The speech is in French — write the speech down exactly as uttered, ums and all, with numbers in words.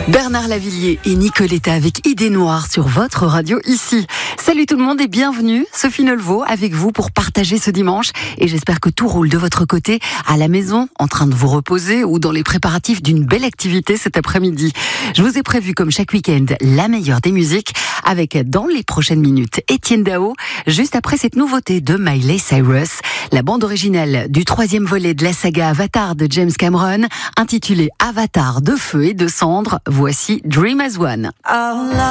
Bernard Lavilliers et Nicoletta avec Idée Noire sur votre radio ici. Salut tout le monde et bienvenue. Sophie Nelvaux avec vous pour partager ce dimanche. Et j'espère que tout roule de votre côté, à la maison, en train de vous reposer ou dans les préparatifs d'une belle activité cet après-midi. Je vous ai prévu comme chaque week-end la meilleure des musiques avec dans les prochaines minutes Étienne Dao, juste après cette nouveauté de Miley Cyrus, la bande originale du troisième volet de la saga Avatar de James Cameron, intitulée Avatar de feu et de cendre. Voici Dream as One.